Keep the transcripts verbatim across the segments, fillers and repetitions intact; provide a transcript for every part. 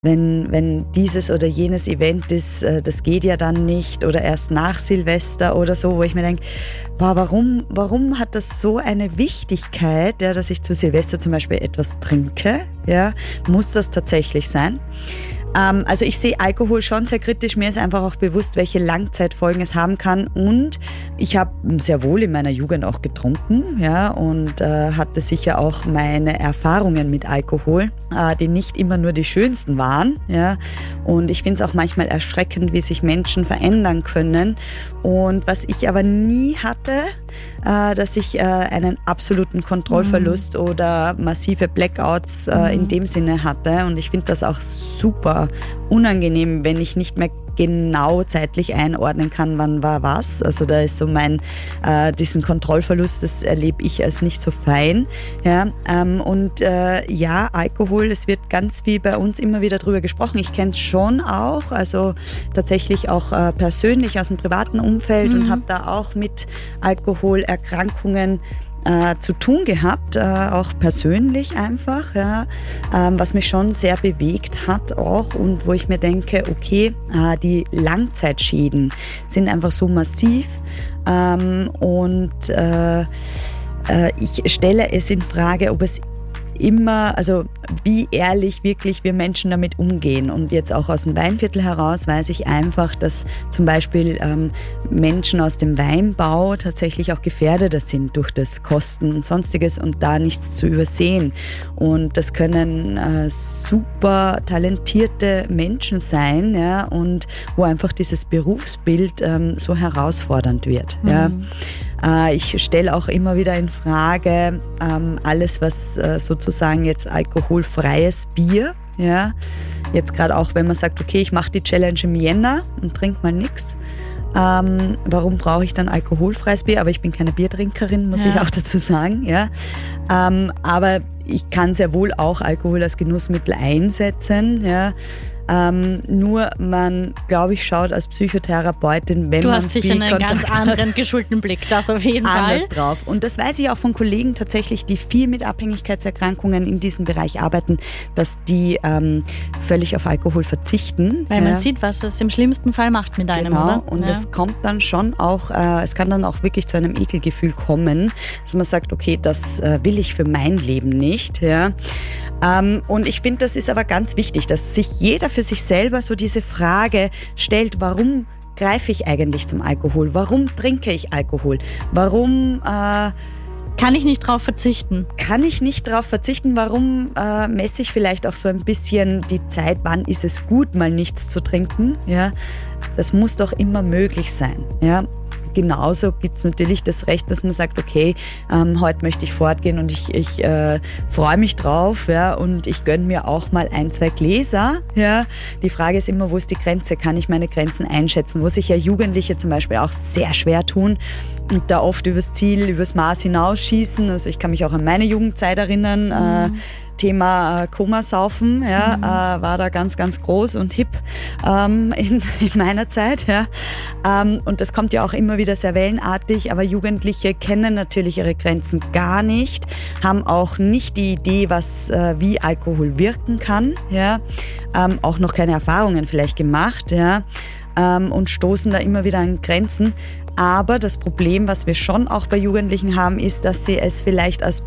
wenn, wenn dieses oder jenes Event ist, äh, das geht ja dann nicht oder erst nach Silvester oder so, wo ich mir denke, boah, warum, warum hat das so eine Wichtigkeit, ja, dass ich zu Silvester zum Beispiel etwas trinke? Ja, muss das tatsächlich sein? Ähm, also ich sehe Alkohol schon sehr kritisch. Mir ist einfach auch bewusst, welche Langzeitfolgen es haben kann. Und ich habe sehr wohl in meiner Jugend auch getrunken, ja, und äh, hatte sicher auch meine Erfahrungen mit Alkohol, äh, die nicht immer nur die schönsten waren, ja. Und ich finde es auch manchmal erschreckend, wie sich Menschen verändern können. Und was ich aber nie hatte, äh, dass ich äh, einen absoluten Kontrollverlust mhm. oder massive Blackouts äh, mhm. in dem Sinne hatte. Und ich finde das auch super unangenehm, wenn ich nicht mehr genau zeitlich einordnen kann, wann war was. Also da ist so mein, äh, diesen Kontrollverlust, das erlebe ich als nicht so fein. Ja, ähm, und äh, ja, Alkohol, es wird ganz viel bei uns immer wieder drüber gesprochen. Ich kenne es schon auch, also tatsächlich auch äh, persönlich aus dem privaten Umfeld mhm. und habe da auch mit Alkoholerkrankungen Äh, zu tun gehabt, äh, auch persönlich einfach, ja, ähm, was mich schon sehr bewegt hat auch und wo ich mir denke, okay, äh, die Langzeitschäden sind einfach so massiv ähm, und äh, äh, ich stelle es in Frage, ob es immer, also wie ehrlich wirklich wir Menschen damit umgehen. Und jetzt auch aus dem Weinviertel heraus weiß ich einfach, dass zum Beispiel ähm, Menschen aus dem Weinbau tatsächlich auch gefährdeter sind durch das Kosten und Sonstiges und da nichts zu übersehen. Und das können äh, super talentierte Menschen sein, ja, und wo einfach dieses Berufsbild ähm, so herausfordernd wird. Mhm. Ja. Ich stelle auch immer wieder in Frage ähm, alles, was äh, sozusagen jetzt alkoholfreies Bier, ja, jetzt gerade auch, wenn man sagt, okay, ich mache die Challenge im Jänner und trinke mal nichts. Ähm, warum brauche ich dann alkoholfreies Bier? Aber ich bin keine Biertrinkerin, muss ja. ich auch dazu sagen. Ja. Ähm, aber ich kann sehr wohl auch Alkohol als Genussmittel einsetzen. Ja. Ähm, nur man, glaube ich, schaut als Psychotherapeutin, wenn du man hast sicher viel einen Kontakt ganz anderen geschulten Blick, das auf jeden anders Fall. drauf. Und das weiß ich auch von Kollegen tatsächlich, die viel mit Abhängigkeitserkrankungen in diesem Bereich arbeiten, dass die ähm, völlig auf Alkohol verzichten. Weil man ja. sieht, was es im schlimmsten Fall macht mit einem, genau. oder? Und es ja. kommt dann schon auch, äh, es kann dann auch wirklich zu einem Ekelgefühl kommen, dass man sagt, okay, das äh, will ich für mein Leben nicht. Ja. Ähm, und ich finde, das ist aber ganz wichtig, dass sich jeder für sich selber so diese Frage stellt, warum greife ich eigentlich zum Alkohol? Warum trinke ich Alkohol? Warum äh, kann ich nicht drauf verzichten? Kann ich nicht drauf verzichten? Warum äh, messe ich vielleicht auch so ein bisschen die Zeit? Wann ist es gut, mal nichts zu trinken? Ja, das muss doch immer möglich sein. Ja. Genauso gibt es natürlich das Recht, dass man sagt, okay, ähm, heute möchte ich fortgehen und ich, ich äh, freue mich drauf, ja, und ich gönne mir auch mal ein, zwei Gläser. Ja. Die Frage ist immer, wo ist die Grenze? Kann ich meine Grenzen einschätzen? Wo sich ja Jugendliche zum Beispiel auch sehr schwer tun und da oft übers Ziel, übers Maß hinausschießen. Also ich kann mich auch an meine Jugendzeit erinnern, mhm. äh, Thema äh, Komasaufen, ja, mhm. äh, war da ganz, ganz groß und hip ähm, in, in meiner Zeit. Ja. Ähm, und das kommt ja auch immer wieder sehr wellenartig, aber Jugendliche kennen natürlich ihre Grenzen gar nicht, haben auch nicht die Idee, was äh, wie Alkohol wirken kann, ja, ähm, auch noch keine Erfahrungen vielleicht gemacht, ja, ähm, und stoßen da immer wieder an Grenzen. Aber das Problem, was wir schon auch bei Jugendlichen haben, ist, dass sie es vielleicht als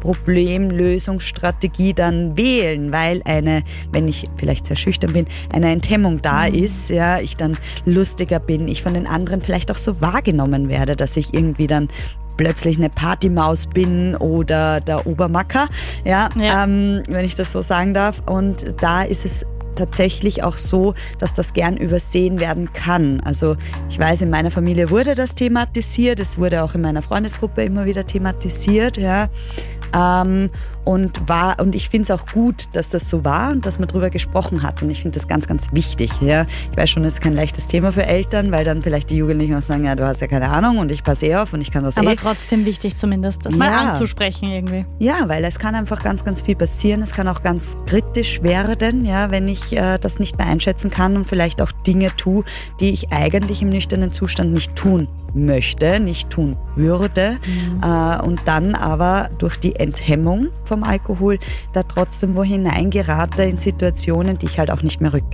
Problemlösungsstrategie dann wählen, weil eine, wenn ich vielleicht sehr schüchtern bin, eine Enthemmung da mhm. ist, ja, ich dann lustiger bin, ich von den anderen vielleicht auch so wahrgenommen werde, dass ich irgendwie dann plötzlich eine Partymaus bin oder der Obermacker, ja, ja. Ähm, wenn ich das so sagen darf. Und da ist es tatsächlich auch so, dass das gern übersehen werden kann. Also ich weiß, in meiner Familie wurde das thematisiert, es wurde auch in meiner Freundesgruppe immer wieder thematisiert, ja. Ähm, und war und ich finde es auch gut, dass das so war und dass man drüber gesprochen hat. Und ich finde das ganz, ganz wichtig. Ja. Ich weiß schon, es ist kein leichtes Thema für Eltern, weil dann vielleicht die Jugendlichen auch sagen, ja, du hast ja keine Ahnung und ich passe eh auf und ich kann das Aber eh. Aber trotzdem wichtig zumindest, das ja. mal anzusprechen irgendwie. Ja, weil es kann einfach ganz, ganz viel passieren. Es kann auch ganz kritisch werden, ja, wenn ich äh, das nicht mehr einschätzen kann und vielleicht auch Dinge tue, die ich eigentlich im nüchternen Zustand nicht tun möchte, nicht tun würde. Mhm. Äh, und dann aber durch die Enthemmung vom vom Alkohol, da trotzdem wo hineingerate in Situationen, die ich halt auch nicht mehr rück